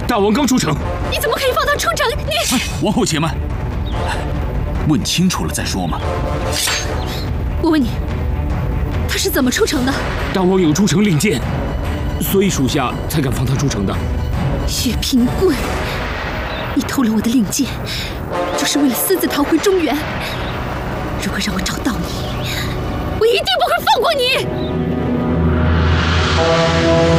大王刚出城。 你怎么可以放他出城？你…… 王后且慢，问清楚了再说嘛。 我问你，他是怎么出城的？ 大王有出城令箭，所以属下才敢放他出城的。 薛平贵，你偷了我的令箭，就是为了私自逃回中原。如果让我找到你，我一定不会放过你。